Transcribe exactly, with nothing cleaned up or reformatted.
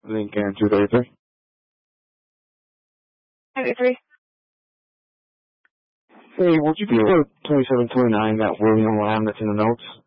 Lincoln two thirty-three. thirty-three. Hey, would you be able to twenty-seven twenty-nine that William Lamb that's in the notes?